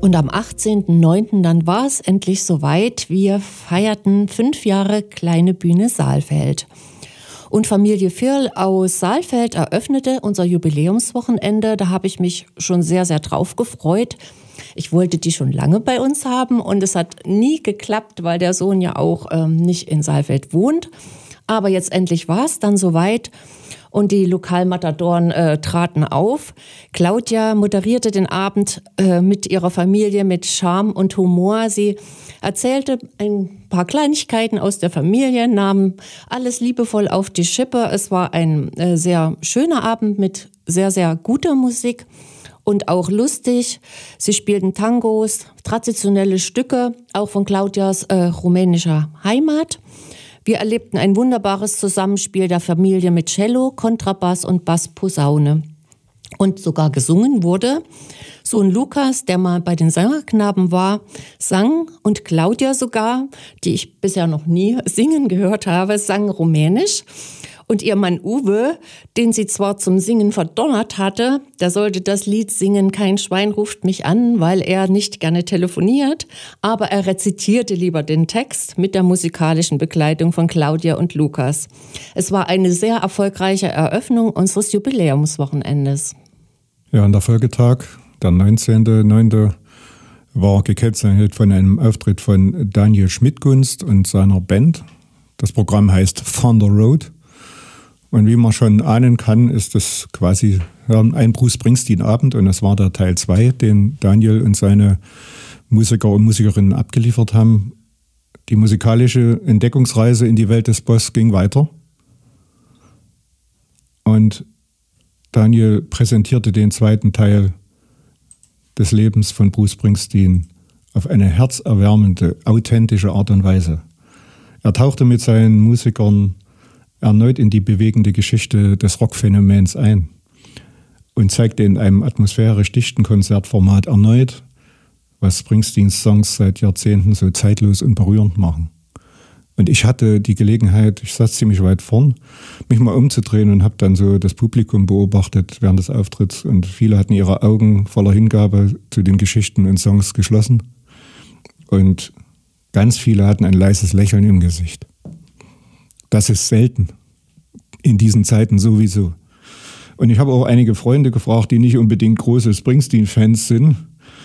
Und am 18.09. dann war es endlich soweit. Wir feierten 5 Jahre Kleine Bühne Saalfeld. Und Familie Firl aus Saalfeld eröffnete unser Jubiläumswochenende. Da habe ich mich schon sehr, sehr drauf gefreut. Ich wollte die schon lange bei uns haben und es hat nie geklappt, weil der Sohn ja auch nicht in Saalfeld wohnt. Aber jetzt endlich war es dann soweit. Und die Lokalmatadoren traten auf. Claudia moderierte den Abend mit ihrer Familie mit Charme und Humor. Sie erzählte ein paar Kleinigkeiten aus der Familie, nahm alles liebevoll auf die Schippe. Es war ein sehr schöner Abend mit sehr, sehr guter Musik und auch lustig. Sie spielten Tangos, traditionelle Stücke, auch von Claudias rumänischer Heimat. Wir erlebten ein wunderbares Zusammenspiel der Familie mit Cello, Kontrabass und Bassposaune. Und sogar gesungen wurde. Sohn Lukas, der mal bei den Sängerknaben war, sang und Claudia sogar, die ich bisher noch nie singen gehört habe, sang Rumänisch. Und ihr Mann Uwe, den sie zwar zum Singen verdonnert hatte, der sollte das Lied singen, Kein Schwein ruft mich an, weil er nicht gerne telefoniert, aber er rezitierte lieber den Text mit der musikalischen Begleitung von Claudia und Lukas. Es war eine sehr erfolgreiche Eröffnung unseres Jubiläumswochenendes. Ja, und der Folgetag, der 19.09., war gekennzeichnet von einem Auftritt von Daniel Schmidtgunst und seiner Band. Das Programm heißt Thunder Road. Und wie man schon ahnen kann, ist das quasi ein Bruce Springsteen-Abend. Und das war der Teil 2, den Daniel und seine Musiker und Musikerinnen abgeliefert haben. Die musikalische Entdeckungsreise in die Welt des Boss ging weiter. Und Daniel präsentierte den zweiten Teil des Lebens von Bruce Springsteen auf eine herzerwärmende, authentische Art und Weise. Er tauchte mit seinen Musikern erneut in die bewegende Geschichte des Rockphänomens ein und zeigte in einem atmosphärisch dichten Konzertformat erneut, was Springsteens Songs seit Jahrzehnten so zeitlos und berührend machen. Und ich hatte die Gelegenheit, ich saß ziemlich weit vorn, mich mal umzudrehen und habe dann so das Publikum beobachtet während des Auftritts und viele hatten ihre Augen voller Hingabe zu den Geschichten und Songs geschlossen und ganz viele hatten ein leises Lächeln im Gesicht. Das ist selten. In diesen Zeiten sowieso. Und ich habe auch einige Freunde gefragt, die nicht unbedingt große Springsteen-Fans sind.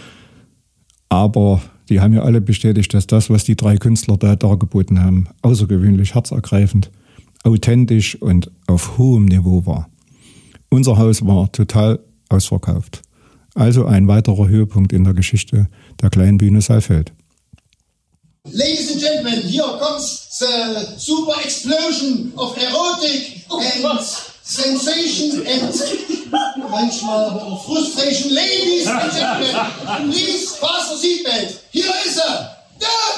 Aber die haben ja alle bestätigt, dass das, was die 3 Künstler da dargeboten haben, außergewöhnlich herzergreifend, authentisch und auf hohem Niveau war. Unser Haus war total ausverkauft. Also ein weiterer Höhepunkt in der Geschichte der Kleinen Bühne Saalfeld. Ladies and gentlemen, here comes the super explosion of erotic and sensation and manchmal frustration. Ladies and gentlemen, please fasten seatbelt. Here is er.